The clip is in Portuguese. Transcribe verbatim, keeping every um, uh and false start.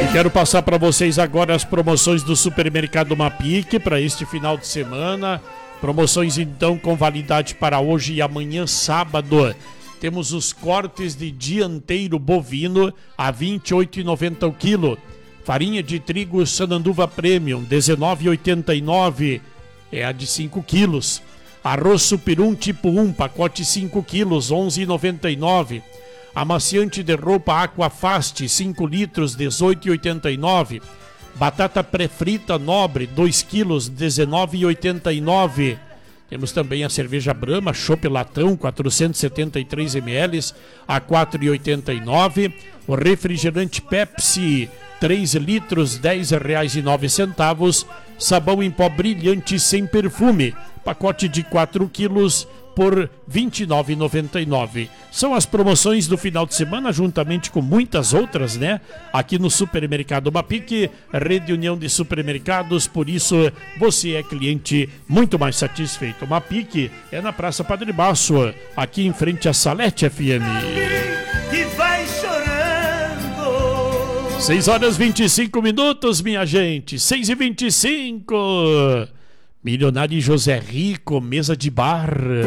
Quero passar para vocês agora as promoções do Supermercado Mapic para este final de semana. Promoções então com validade para hoje e amanhã, sábado. Temos os cortes de dianteiro bovino a vinte e oito reais e noventa centavos o quilo. Farinha de trigo Sananduva Premium, dezenove reais e oitenta e nove centavos, é a de cinco quilos. Arroz Superum tipo um, pacote cinco quilos, onze reais e noventa e nove centavos. Amaciante de roupa Aquafast, cinco litros, dezoito reais e oitenta e nove centavos. Batata pré-frita Nobre, dois quilos, dezenove reais e oitenta e nove centavos. Temos também a cerveja Brahma, Chopp Latão, quatrocentos e setenta e três mililitros, a quatro reais e oitenta e nove centavos. O refrigerante Pepsi, três litros, dez reais e nove centavos. Sabão em pó brilhante sem perfume, pacote de quatro quilos, por vinte e nove reais e noventa e nove centavos. São as promoções do final de semana, juntamente com muitas outras, né? Aqui no Supermercado Mapic, Rede União de Supermercados, por isso você é cliente muito mais satisfeito. Mapic é na Praça Padre Basso, aqui em frente à Salete F M. Que vai chorando. seis horas e vinte e cinco minutos, minha gente. seis e vinte e cinco. Milionário José Rico, mesa de bar.